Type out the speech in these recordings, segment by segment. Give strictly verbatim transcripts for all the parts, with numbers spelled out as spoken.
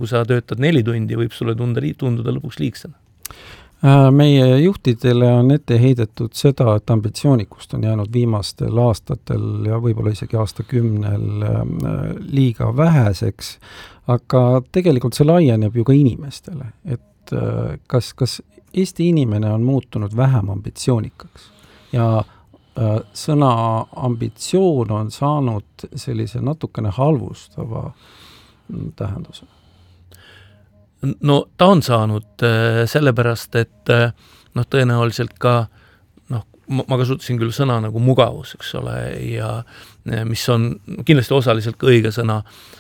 kui sa töötad neli tundi, võib sulle tunda, tunduda lõpuks liigsena. Meie juhtidele on ette heidetud seda, et ambitsioonikust on jäänud viimastel aastatel ja võib-olla isegi aastakümnel liiga väheseks, aga tegelikult see laieneb ju ka inimestele, et kas, kas Eesti inimene on muutunud vähem ambitsioonikaks ja sõna ambitsioon on saanud sellise natukene halvustava tähenduse. No ta on saanud sellepärast, et noh, tõenäoliselt ka, noh, ma kasutasin küll sõna nagu mugavus, eks ole, ja mis on kindlasti osaliselt ka õige sõna,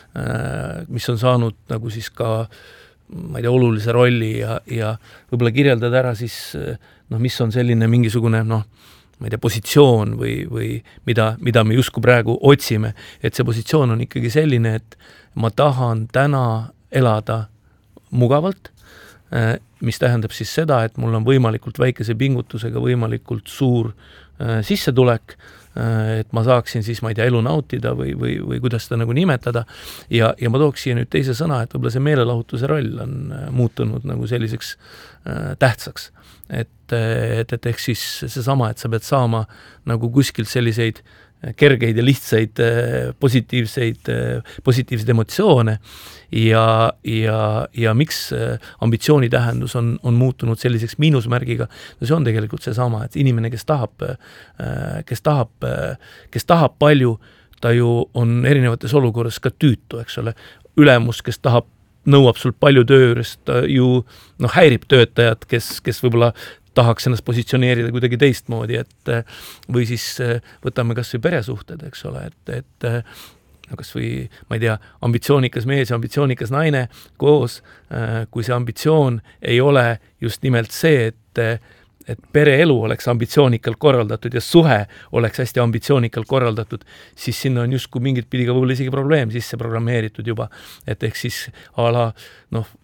mis on saanud nagu siis ka, ma ei tea, olulise rolli ja, ja võib-olla kirjeldada ära siis, noh, mis on selline mingisugune, noh, ma ei tea, positsioon või, või mida, mida me justkui praegu otsime, et see positsioon on ikkagi selline, et ma tahan täna elada mugavalt, mis tähendab siis seda, et mul on võimalikult väikese pingutusega võimalikult suur sissetulek, et ma saaksin siis, ma ei tea, elu nautida või, või, või kuidas seda nagu nimetada ja, ja ma tooks siia nüüd teise sõna, et võib-olla see meelelahutuse roll on muutunud nagu selliseks tähtsaks, et, et, et ehk siis seesama, et sa pead saama nagu kuskilt selliseid kergeid ja lihtsaid positiivseid, positiivseid emotsioone ja, ja, ja miks ambitsiooni tähendus on, on muutunud selliseks miinusmärgiga, no see on tegelikult seesama, et inimene, kes tahab, kes tahab, kes tahab palju, ta ju on erinevates olukorras ka tüütu, eks ole, ülemus, kes tahab, nõuab sul palju töö juurest, ju noh, häirib töötajad, kes, kes võib-olla tahaks ennast positsioneerida kuidagi teistmoodi, et või siis võtame kas või peresuhted, eks ole, et, et kas või, ma ei tea, ambitsioonikas mees ja ambitsioonikas naine koos, kui see ambitsioon ei ole just nimelt see, et, et pereelu oleks ambitsioonikalt korraldatud ja suhe oleks hästi ambitsioonikalt korraldatud, siis sinna on justkui mingit pidi ka võib-olla isegi probleem sisse programmeeritud juba, et ehk siis a la, noh,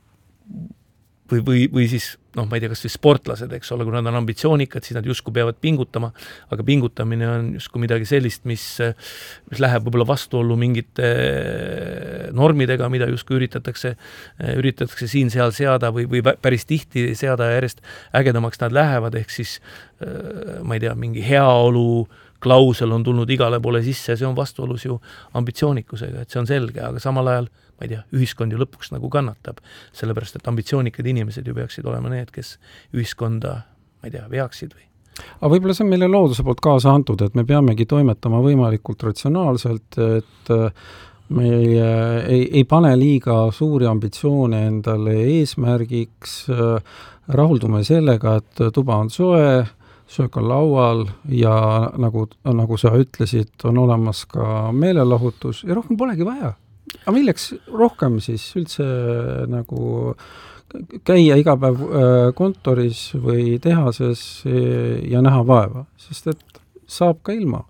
või, või, või siis, noh, ma ei tea, kas siis sportlased, eks ole, kui nad on ambitsioonikad, siis nad justkui peavad pingutama, aga pingutamine on justkui midagi sellist, mis, mis läheb võib-olla vastuollu mingite normidega, mida justkui üritatakse, üritatakse siin-seal seada või, või päris tihti seada ja järjest ägedamaks nad lähevad, ehk siis, ma ei tea, mingi heaolu klausel on tulnud igale poole sisse ja see on vastuolus ju ambitsioonikusega, et see on selge, aga samal ajal ma ei tea, ühiskond ju lõpuks nagu kannatab, sellepärast, et ambitsioonikad inimesed ju peaksid olema need, kes ühiskonda, ma ei tea, veaksid või. Aga võib-olla see on meile looduse poolt kaasa antud, et me peamegi toimetama võimalikult ratsionaalselt, et me ei, ei, ei pane liiga suuri ambitsioone endale eesmärgiks, rahuldume sellega, et tuba on soe, söök on laual ja nagu, nagu sa ütlesid, on olemas ka meelelahutus ja rohkem polegi vaja. Aga milleks rohkem siis üldse nagu käia iga päev kontoris või tehases ja näha vaeva, sest et saab ka ilma.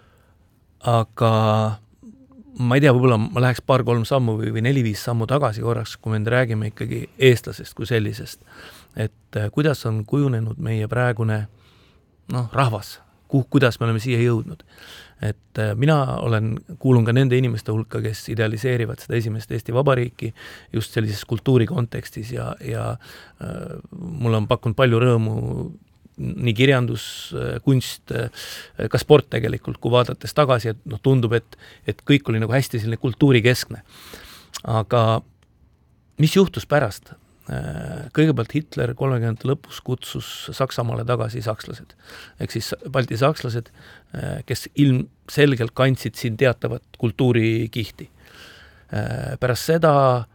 Aga ma ei tea, võib-olla ma läheks paar-kolm sammu või, või neli-viis sammu tagasi korraks, kui me räägime ikkagi eestlasest kui sellisest, et kuidas on kujunenud meie praegune noh, rahvas, kuh, kuidas me oleme siia jõudnud. Et mina olen, kuulun ka nende inimeste hulka, kes idealiseerivad seda esimest Eesti Vabariiki just sellises kultuuri kontekstis ja, ja äh, mul on pakkunud palju rõõmu nii kirjandus, kunst, ka sport tegelikult, kui vaadates tagasi, et noh, tundub, et, et kõik oli nagu hästi selline kultuurikeskne. Aga mis juhtus pärast? Kõigepealt Hitler kolmekümnendate lõpus kutsus Saksamaale tagasi sakslased. Ehk siis Balti sakslased, kes ilmselgelt kandsid siin teatavat kultuurikihti. Pärast seda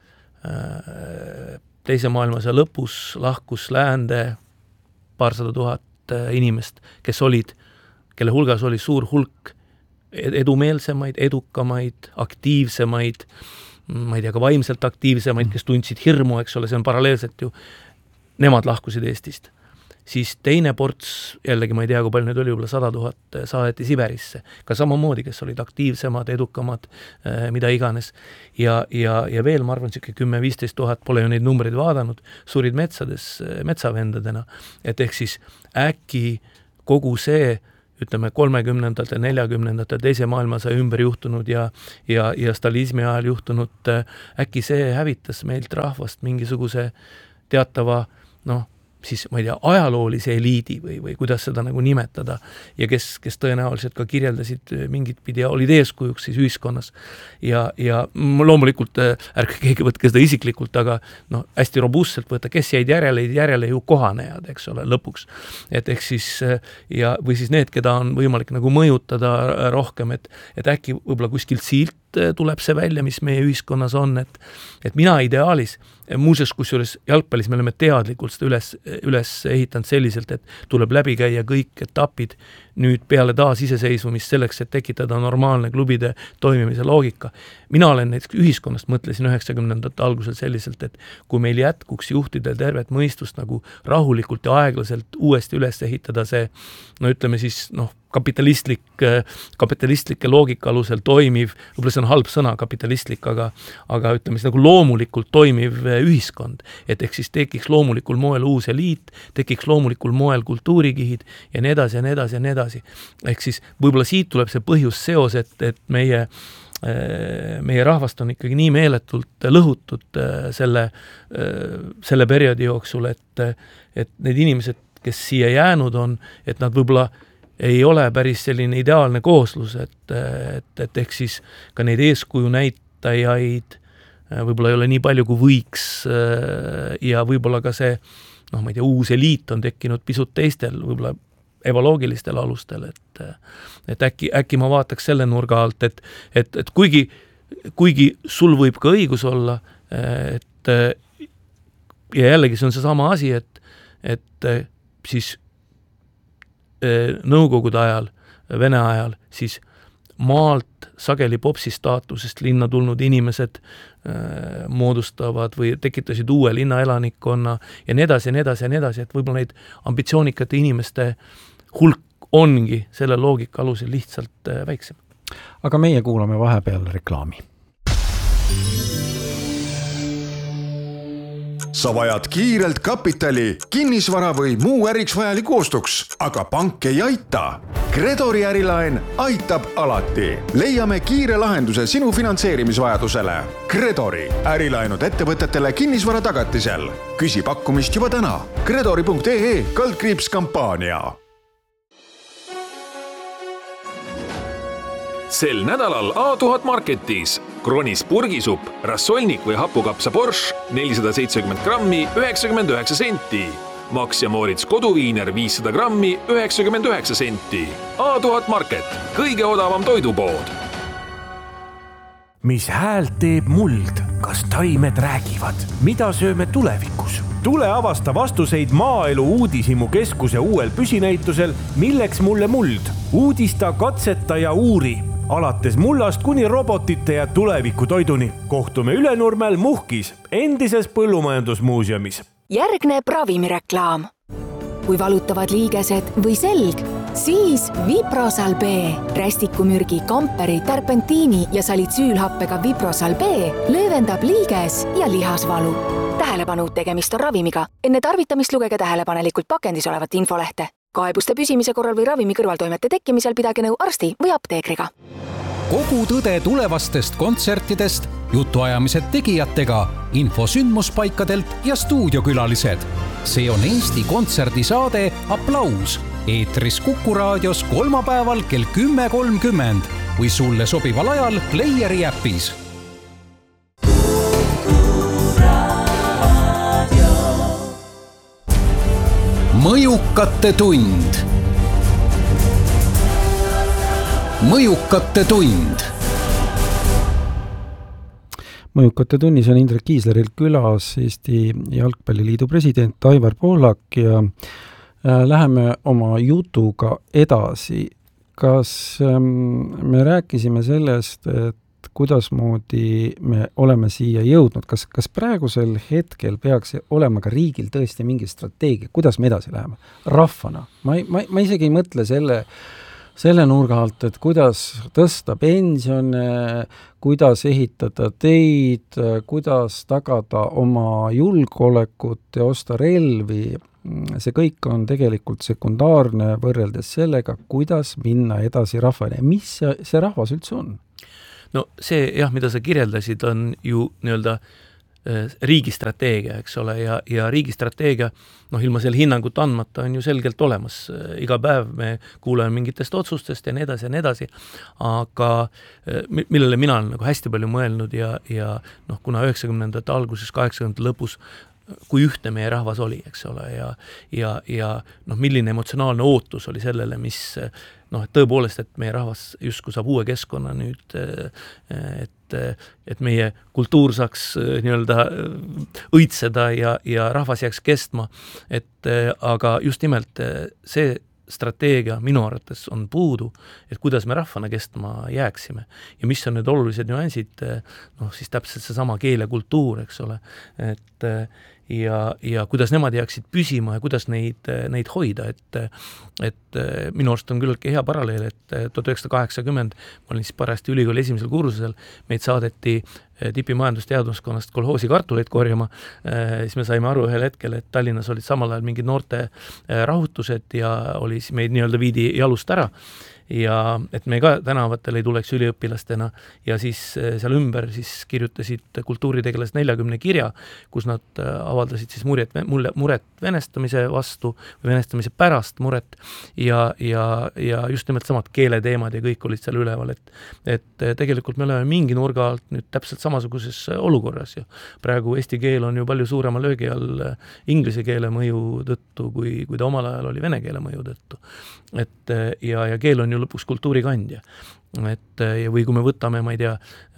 teise maailmasõja lõpus lahkus läände paarsada tuhat inimest, kes olid, kelle hulgas oli suur hulk edumeelsemaid, edukamaid, aktiivsemaid, ma ei tea, ka vaimselt aktiivsemaid, kes tundsid hirmu, eks ole, see on paralleelselt ju, nemad lahkusid Eestist. Siis teine ports, jällegi ma ei tea, kui palju need oli, juba sada tuhat saadeti Siberisse, ka samamoodi, kes olid aktiivsemad, edukamad, mida iganes. Ja, ja, ja veel, ma arvan, siuke kümme viisteist tuhat, pole ju neid numbreid vaadanud, surid metsades, metsavendadena, et ehk siis äkki kogu see ütleme, kolmekümnendate, neljakümnendate teise maailmasõja ümber juhtunud ja, ja, ja stalinismi ajal juhtunud, äkki see hävitas meilt rahvast mingisuguse teatava, noh, siis ma ei tea, ajaloolise eliidi või, või kuidas seda nagu nimetada ja kes, kes tõenäoliselt ka kirjeldasid mingit pidi, olid eeskujuks siis ühiskonnas ja, ja loomulikult ärge keegi võtke seda isiklikult, aga noh, hästi robustselt võtta, kes jäid järele, järele ju kohanejad, eks ole, lõpuks. Et ehk siis, ja, või siis need, keda on võimalik nagu mõjutada rohkem, et, et äkki võib-olla kuskilt silt tuleb see välja, mis meie ühiskonnas on, et, et mina ideaalis, muuseas, kusjuures jalgpallis me oleme teadlikult seda üles, üles ehitanud selliselt, et tuleb läbi käia kõik etapid nüüd peale taas iseseisvumist selleks, et tekitada normaalne klubide toimimise loogika. Mina olen näiteks ühiskonnast, mõtlesin üheksakümnendate algusel selliselt, et kui meil jätkuks juhtidel tervet mõistust nagu rahulikult ja aeglaselt uuesti üles ehitada see, no ütleme siis, noh, kapitalistlik, kapitalistlikke loogika alusel toimiv, võib-olla see on halb sõna kapitalistlik, aga, aga ütleme siis nagu loomulikult toimiv ühiskond, et ehk siis tekiks loomulikul moel uus eliit, tekiks loomulikul moel kultuurikihid ja nii edasi ja nii edasi ja nii edasi. Ehk siis võib-olla siit tuleb see põhjus seos, et, et meie meie rahvast on ikkagi nii meeletult lõhutud selle, selle perioodi jooksul, et, et need inimesed, kes siia jäänud on, et nad võib-olla ei ole päris selline ideaalne kooslus, et, et, et ehk siis ka neid eeskuju näitajaid võib-olla ei ole nii palju, kui võiks ja võib-olla ka see, noh, ma ei tea, uus eliit on tekkinud pisut teistel, võib-olla evoloogilistel alustel, et, et äkki, äkki ma vaataks selle nurga alt, et, et, et kuigi, kuigi sul võib ka õigus olla, et ja jällegi see on see sama asi, et, et siis Nõukogude ajal, Vene ajal, siis maalt sageli popsi staatusest linna tulnud inimesed äh, moodustavad või tekitasid uue linna elanikkonna ja nii edasi ja nii edasi ja nii edasi, et võib-olla neid ambitsioonikate inimeste hulk ongi selle loogika alusel lihtsalt äh, väiksem. Aga meie kuulame vahepeal reklaami. Sa vajad kiirelt kapitali, kinnisvara või muu äriks vajaliku ostuks, aga pank ei aita. Credori ärilaen aitab alati. Leiame kiire lahenduse sinu finantseerimisvajadusele. Credori ärilaenud ettevõtetele kinnisvara tagatisel. Küsi pakkumist juba täna. Credori punkt ee kaldkriips kampaania. Sel nädalal A tuhat Marketis Kronis purgisupp, rassolnik või hapukapsa borš nelisada seitsekümmend grammi üheksakümmend üheksa senti. Max ja Moritz koduviiner viissada grammi üheksakümmend üheksa senti. A tuhat Market, kõige odavam toidupood. Mis häält teeb muld? Kas taimed räägivad? Mida sööme tulevikus? Tule avasta vastuseid Maaelu Uudishimu keskuse uuel püsinäitusel Milleks mulle muld? Uudista, katseta ja uuri. Alates mullast kuni robotite ja tuleviku toiduni. Kohtume Ülenurmel Muhkis, endises põllumajandusmuuseumis. Järgneb ravimireklaam. Kui valutavad liigesed või selg, siis Viprosal B. Rästikumürgi, kamperi, terpentiini ja salitsüülhappega Viprosal B löövendab liiges ja lihasvalu. Tähelepanu, tegemist on ravimiga. Enne tarvitamist lugege tähelepanelikult pakendis olevat infolehte. Kaebuste püsimise korral või ravimi kõrvaltoimete tekkimisel pidage nõu arsti või apteekriga. Kogu tõde tulevastest kontsertidest, jutuajamised tegijatega, info sündmuspaikadelt ja stuudiokülalised. See on Eesti kontserdisaade Applaus. Eetris Kuku raadios kolmapäeval kell kümme kolmkümmend või sulle sobival ajal Playeri äpis. Mõjukate tund. Mõjukate tund. Mõjukate tunnis on Indrek Kiisleril külas Eesti Jalgpalliliidu president Aivar Pohlak ja läheme oma jutuga edasi. Kas me rääkisime sellest, et kuidas moodi me oleme siia jõudnud, kas, kas praegusel hetkel peaks olema ka riigil tõesti mingi strateegia, kuidas me edasi läheme? Rahvana. Ma, ma, ma isegi ei mõtle selle, selle nurga alt, et kuidas tõsta pensione, kuidas ehitada teid, kuidas tagada oma julgeolekut ja osta relvi. see kõik on tegelikult sekundaarne võrreldes sellega, kuidas minna edasi rahvale. Mis see, see rahvas üldse on? No see jah, mida sa kirjeldasid, on ju nii-öelda riigistrateegia, eks ole, ja, ja riigistrateegia, noh, ilma selle hinnangut andmata on ju selgelt olemas. Iga päev me kuuleme mingitest otsustest ja nii edasi ja nii edasi, aga millele mina olen nagu hästi palju mõelnud ja, ja noh, kuna üheksakümnendate alguses, kaheksakümnendate lõpus, kui ühtne meie rahvas oli, eks ole, ja, ja, ja noh, milline emotsionaalne ootus oli sellele, mis noh, et tõepoolest, et meie rahvas justkui saab uue keskkonna nüüd, et, et meie kultuur saaks nii-öelda õitseda ja, ja rahvas jääks kestma, et aga just nimelt see strateegia minu arvates on puudu, et kuidas me rahvana kestma jääksime ja mis on need olulised nüansid, noh siis täpselt see sama keel ja kultuur, eks ole, et ja, ja kuidas nemad jääksid püsima ja kuidas neid, neid hoida, et, et minu arust on küllaltki hea paralleel, et tuhat üheksasada kaheksakümmend ma olin siis parajasti ülikooli esimesel kursusel, meid saadeti tipimajandus-teaduskonnast kolhoosi kartuleid korjama, siis me saime aru ühel hetkel, et Tallinnas olid samal ajal mingid noorte rahutused ja oli meid nii-öelda viidi jalust ära ja et me ka tänavatel ei tuleks üliõpilastena ja siis seal ümber siis kirjutasid kultuuritegelased neljakümne kirja, kus nad avaldasid siis muret, mulle, muret venestamise vastu või venestamise pärast muret ja, ja, ja just nimelt samad keeleteemad ja kõik olid seal üleval, et, et tegelikult me oleme mingi nurga alt nüüd täpselt samasuguses olukorras ju. Praegu eesti keel on ju palju suurema löögi all inglise keele mõju tõttu, kui, kui ta omal ajal oli vene keele mõju tõttu. Et ja, ja keel on ju lõpuks kultuurikandja. Et, ja või kui me võtame, ma ei tea,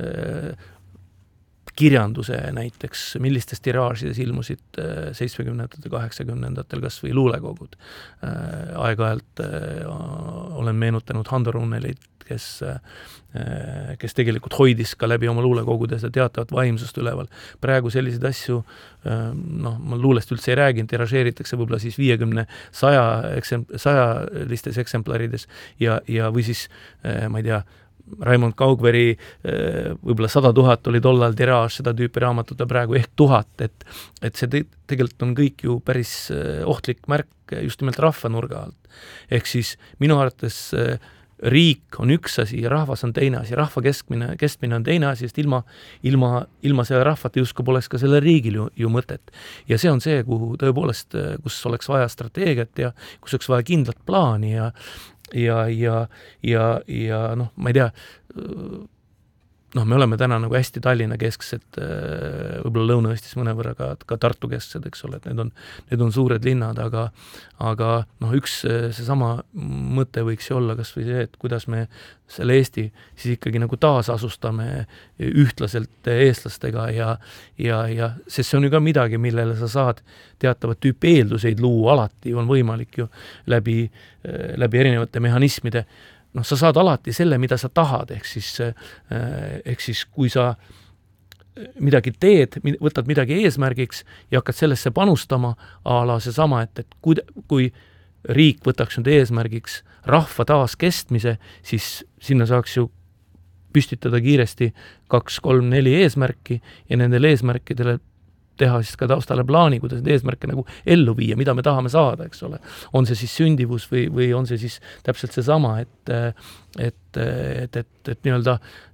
kirjanduse näiteks, millistes tiraažides ilmusid seitsmekümnendatel, kaheksakümnendatel kas või luulekogud. Aeg-ajalt olen meenutanud Hando Runnelid, kes, kes tegelikult hoidis ka läbi oma luulekogudes ja teatavat vaimsust üleval. Praegu selliseid asju, noh, ma luulest üldse ei räägin, tiražeeritakse võib-olla siis viiekümne, saja, sajalistes eksemplarides ja, ja või siis, ma ei tea, Raimond Kaugveri võib-olla sada tuhat oli tollal tiraaž seda tüüpi raamatut ja praegu ehk tuhat, et, et see te, tegelikult on kõik ju päris ohtlik märk just nimelt rahvanurga alt. Ehk siis minu arvates riik on üks asi ja rahvas on teine asi, rahva keskmine, kestmine on teine asi, sest ilma, ilma, ilma selle rahvata justkui poleks ka selle riigil ju, ju mõtet. Ja see on see, kuhu tõepoolest, kus oleks vaja strateegiat ja kus oleks vaja kindlat plaani ja ja, ja, ja, ja noh, ma ei tea, noh, me oleme täna nagu hästi Tallinna kesksed, võib-olla Lõuna-Eestis mõnevõrra ka, ka Tartu kesksed, eks ole, et need on, need on suured linnad, aga, aga noh, üks seesama mõte võiks ju olla kas või see, et kuidas me selle Eesti siis ikkagi nagu taasasustame ühtlaselt eestlastega ja, ja, ja sest see on ju ka midagi, millele sa saad teatavat tüüpi eelduseid luua, alati on võimalik ju läbi, läbi erinevate mehhanismide. Noh, sa saad alati selle, mida sa tahad, ehk siis, ehk siis kui sa midagi teed, võtad midagi eesmärgiks ja hakkad sellesse panustama, a la see sama, et, et kui, kui riik võtaks nüüd eesmärgiks rahva taas kestmise, siis sinna saaks ju püstitada kiiresti kaks, kolm, neli eesmärki ja nendele eesmärkidele teha siis ka taustale plaani, kuidas need eesmärke nagu ellu viia, mida me tahame saada, eks ole. On see siis sündivus või, või on see siis täpselt see sama, et, et, et, et, et nii-öelda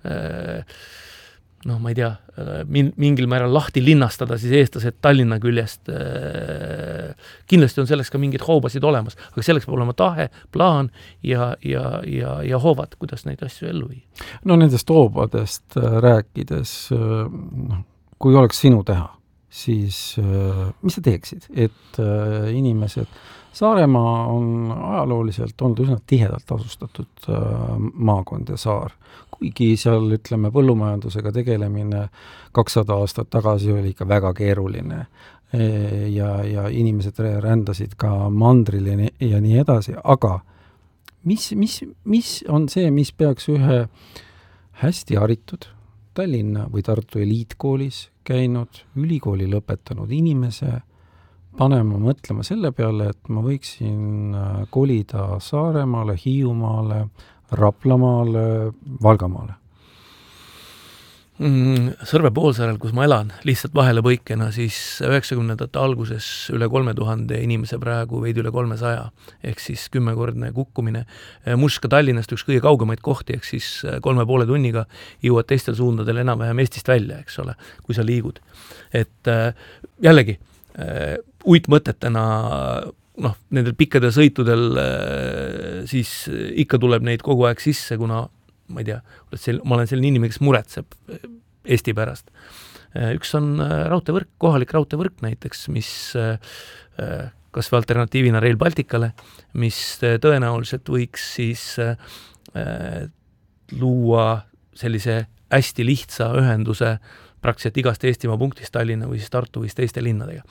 noh, ma ei tea, mingil määral lahti linnastada siis eestlased Tallinna küljest. Kindlasti on selleks ka mingid hoobasid olemas, aga selleks peab olema tahe, plaan ja, ja, ja, ja hoovad, kuidas neid asju ellu viia. No nendest hoobadest rääkides, noh, kui oleks sinu teha, siis mis sa teeksid, et inimesed, Saaremaa on ajalooliselt olnud üsna tihedalt asustatud maakond ja saar, kuigi seal, ütleme, põllumajandusega tegelemine kakssada aastat tagasi oli ikka väga keeruline ja, ja inimesed rändasid ka mandrile ja, ja nii edasi, aga mis, mis, mis on see, mis peaks ühe hästi haritud Tallinna või Tartu eliitkoolis käinud, ülikooli lõpetanud inimese panema mõtlema selle peale, et ma võiksin kolida Saaremaale, Hiiumaale, Raplamaale, Valgamaale? Sõrve poolsaarel, kus ma elan, lihtsalt vahele põikena, siis üheksakümnendate alguses üle kolme tuhande inimese, praegu veidi üle kolmesaja, ehk siis kümnekordne kukkumine. Muuseas ka Tallinnast üks kõige kaugemaid kohti, ehk siis kolme poole tunniga jõuad teistel suundadel enam-vähem Eestist välja, eks ole, kui sa liigud. Et jällegi, uitmõtetena, noh, nendel pikkadel sõitudel siis ikka tuleb neid kogu aeg sisse, kuna ma ei tea, ma olen selline inimene, kes muretseb Eesti pärast. Üks on raudteevõrk, kohalik raudteevõrk näiteks, mis kas või alternatiivina Rail Balticale, mis tõenäoliselt võiks siis luua sellise hästi lihtsa ühenduse praktiliselt igast Eestimaa punktist Tallinna või siis Tartu või siis teiste linnadega.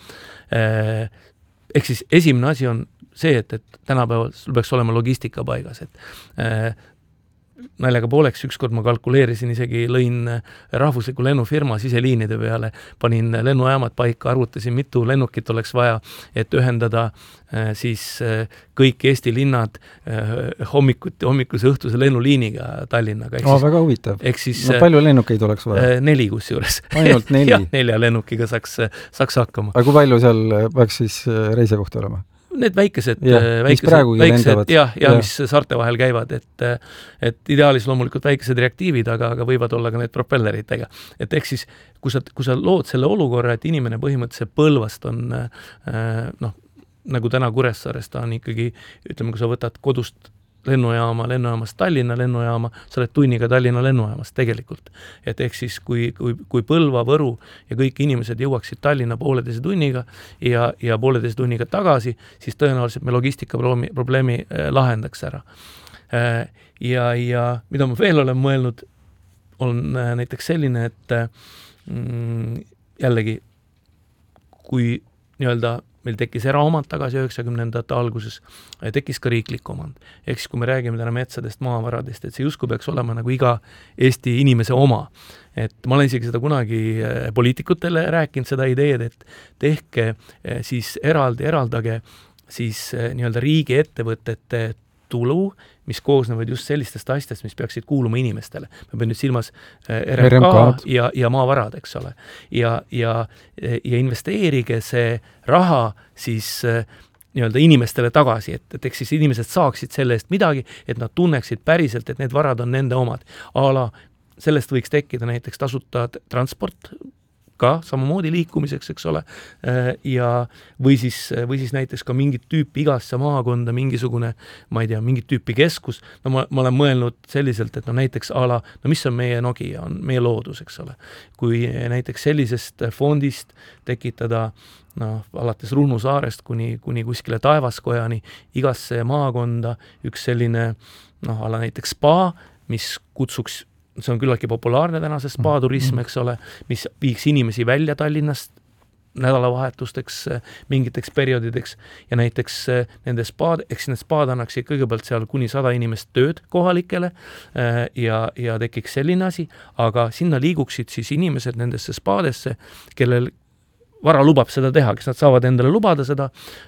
Ehk siis esimene asi on see, et, et tänapäeval sul peaks olema logistika paigas, et naljaga pooleks, ükskord ma kalkuleerisin, isegi lõin rahvusliku lennufirma siseliinide peale, panin lennujaamad paika, arvutasin, mitu lennukit oleks vaja, et ühendada siis kõik Eesti linnad hommikuti, hommikuse õhtuse lennuliiniga Tallinnaga. Oh, väga huvitav. Siis, no, palju lennukeid oleks vaja? Neli kusjuures. Ainult neli? Ja, nelja lennukiga saaks, saaks hakkama. Aga kui palju seal peaks siis reise kohta olema? Need väikesed, ja, väikesed, väikesed ja, ja, ja mis saarte vahel käivad, et, et ideaalis loomulikult väikesed reaktiivid, aga, aga võivad olla ka need propelleritega. Et ehk siis, kui sa, kui sa lood selle olukorra, et inimene põhimõtteliselt Põlvast on, noh, nagu täna Kuressaarest, ta on ikkagi, ütleme, kui sa võtad kodust lennujaama, lennujaamast Tallinna lennujaama, sa oled tunniga Tallinna lennujaamast tegelikult. Et ehk siis, kui, kui, kui Põlva, Võru ja kõik inimesed jõuaksid Tallinna pooleteise tunniga ja, ja pooleteise tunniga tagasi, siis tõenäoliselt me logistika probleemi, probleemi lahendaks ära. Ja, ja mida ma veel olen mõelnud, on näiteks selline, et mm, jällegi, kui nii-öelda meil tekkis eraomand tagasi üheksakümnendate alguses, tekkis ka riiklik omand. Ehk siis, kui me räägime täna metsadest, maavaradest, et see justkui peaks olema nagu iga Eesti inimese oma. Et ma olen isegi seda kunagi poliitikutele rääkinud, seda ideed, et tehke siis eraldi, eraldage siis nii-öelda riigi ettevõtete tulu, mis koosnevad just sellistest asjast, mis peaksid kuuluma inimestele. Ma pean nüüd silmas R M K ja, ja maavarad, eks ole. Ja, ja, ja investeerige see raha siis nii-öelda inimestele tagasi, et, et eks siis inimesed saaksid selle eest midagi, et nad tunneksid päriselt, et need varad on nende omad. Ala, sellest võiks tekkida näiteks tasuta transport, ka samamoodi liikumiseks, eks ole, ja või siis, või siis näiteks ka mingit tüüpi igasse maakonda, mingisugune, ma ei tea, mingit tüüpi keskus, no ma, ma olen mõelnud selliselt, et no näiteks ala, no mis on meie Nokia, on meie loodus, eks ole. Kui näiteks sellisest fondist tekitada, no alates Ruhnu saarest kuni, kuni kuskile Taevaskojani, igasse maakonda üks selline, noh, ala näiteks spa, mis kutsuks see on küllaltki populaarne tänase spa-turism, eks ole, mis viiks inimesi välja Tallinnast nädalavahetusteks, mingiteks perioodideks ja näiteks nende spaad, eks need spaad annaksid kõigepealt seal kuni sada inimest tööd kohalikele ja, ja tekiks selline asi, aga sinna liiguksid siis inimesed nendesse spaadesse, kellel vara lubab seda teha, kes nad saavad endale lubada seda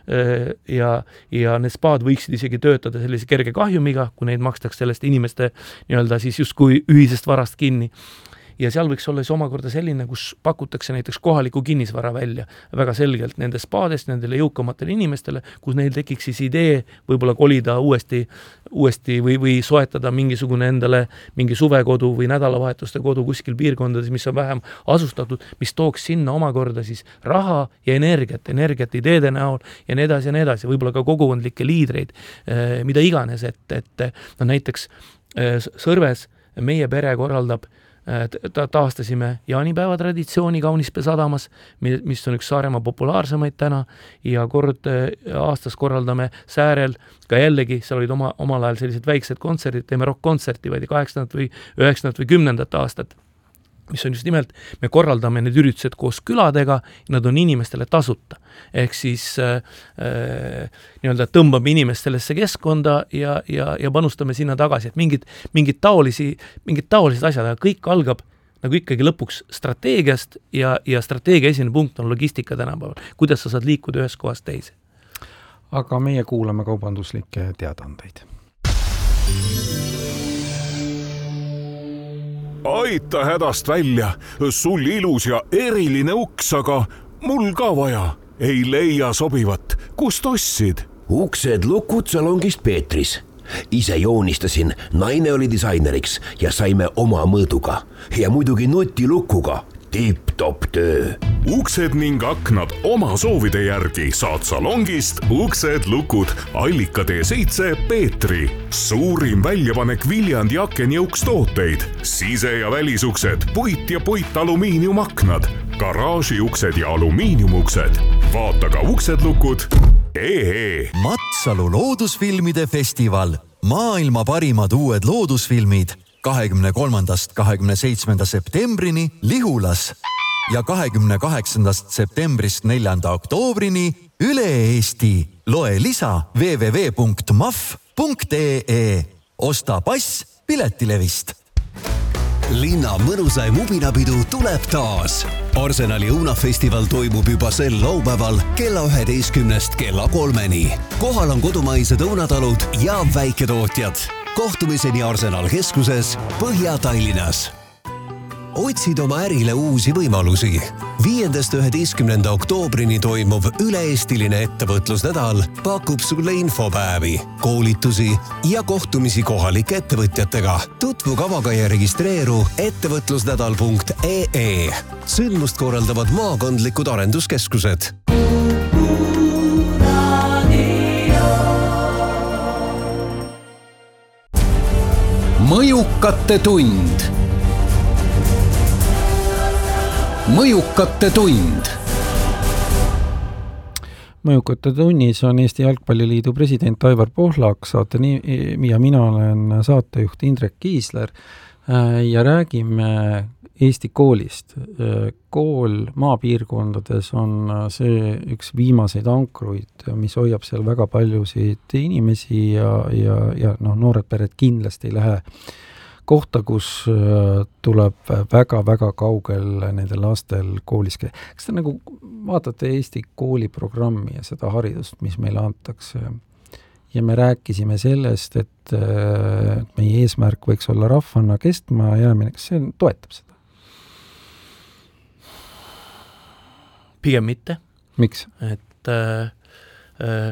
ja, ja need spaad võiksid isegi töötada sellise kerge kahjumiga, kui neid makstaks sellest inimeste nii-öelda siis justkui ühisest varast kinni. Ja seal võiks olla siis omakorda selline, kus pakutakse näiteks kohaliku kinnisvara välja väga selgelt nende spaadest, nendele jõukamatele inimestele, kus neil tekiks siis idee võib-olla kolida uuesti, uuesti või, või soetada mingisugune endale mingi suvekodu või nädalavahetuste kodu kuskil piirkondades, mis on vähem asustatud, mis tooks sinna omakorda siis raha ja energiat, energiat ideede näol ja nii edasi ja nii edasi, võib-olla ka kogukondlikke liidreid, mida iganes, et, et no näiteks Sõrves meie pere korraldab ta taastasime jaanipäeva traditsiooni Kaunispea sadamas, mis on üks Saaremaa populaarsemaid täna ja kord aastas korraldame säärel, ka jällegi seal olid oma, omal ajal sellised väiksed kontserdid, teeme rock-kontserti vaid kaheksakümnendat või üheksakümnendat või kümnendat aastat, mis on just nimelt, me korraldame need üritused koos küladega, nad on inimestele tasuta. Ehk siis äh, nii-öelda tõmbame inimest sellesse keskkonda ja, ja, ja panustame sinna tagasi, et mingid, mingid taolisi, mingid taolised asjad, aga kõik algab nagu ikkagi lõpuks strateegiast ja, ja strateegia esimene punkt on logistika tänapäeval. Kuidas sa saad liikuda ühest kohast teise? Aga meie kuulame kaubanduslikke teadaandeid. aita hädast välja, sul ilus ja eriline uks, aga mul ka vaja. Ei leia sobivat, kust ostsid? Uksed lukud salongist Peetris. Ise joonistasin, naine oli disaineriks ja saime oma mõõduga. Ja muidugi nutilukuga. Tipp-top töö. Uksed ning aknad oma soovide järgi saad salongist Uksed lukud Allika tee seitse Peetri. Suurim väljapanek Viljandi akenjõukstooteid. Sise- ja välisuksed, puit ja puitalumiiniumaknad, garaažiuksed ja alumiiniumuksed. Vaata ka Uksed lukud. Ehe. Matsalu loodusfilmide festival. Maailma parimad uued loodusfilmid kahekümne kolmandast kahekümne seitsmenda septembrini Lihulas ja kahekümne kaheksandast septembrist neljanda oktoobrini üle Eesti. Loe lisa w w w punkt m a f punkt e e. Osta pass Piletilevist. Linna mõnusaim ubinapidu tuleb taas. Arsenali õunafestival toimub juba sel laupäeval kella üheteistkümnest kella kolmeni. Kohal on kodumaised õunatalud ja väiketootjad. Kohtumiseni Arsenal keskuses Põhja-Tallinnas. Otsid oma ärile uusi võimalusi. viiendast üheteistkümnenda oktoobrini toimuv üle-eestiline ettevõtlusnädal pakub sulle infopäevi, koolitusi ja kohtumisi kohalike ettevõtjatega. Tutvu kavaga ja registreeru ettevõtlusnädal punkt e e. Sündmust korraldavad maakondlikud arenduskeskused. Mõjukate tund. Mõjukate tund. Mõjukate tunnis on Eesti Jalgpalliliidu president Aivar Pohlak, saate nii, ja mina olen saatejuht Indrek Kiisler ja räägime Eesti koolist. Kool maapiirkondades on see üks viimaseid ankruid, mis hoiab seal väga paljusid inimesi ja, ja, ja no, noored pered kindlasti ei lähe kohta, kus tuleb väga-väga kaugel nendel lastel koolis. Kas te nagu vaatate Eesti kooliprogrammi ja seda haridust, mis meile antakse? Ja me rääkisime sellest, et meie eesmärk võiks olla rahvana kestma jäämine. Kas see toetab seda? Pigem mitte. Miks? Et äh, äh,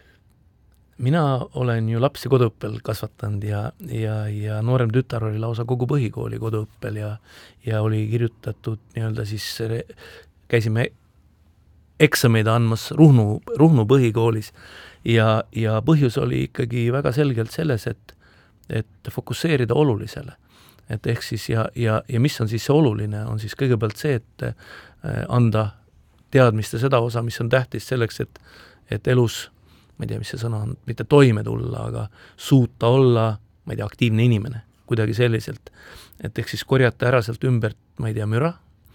mina olen ju lapsi koduõppel kasvatanud ja, ja, ja noorem tütar oli lausa kogu põhikooli koduõppel ja, ja oli kirjutatud nii-öelda siis, käisime eksameid andmas Ruhnu, Ruhnu põhikoolis ja, ja põhjus oli ikkagi väga selgelt selles, et, et fokusseerida olulisele. Et ehk siis ja, ja, ja mis on siis see oluline, on siis kõigepealt see, et anda teadmiste seda osa, mis on tähtis selleks, et, et elus, ma ei tea, mis see sõna on, mitte toime tulla, aga suuta olla, ma ei tea, aktiivne inimene, kuidagi selliselt. Et ehk siis korjata ära sealt ümbert, ma ei tea, müra,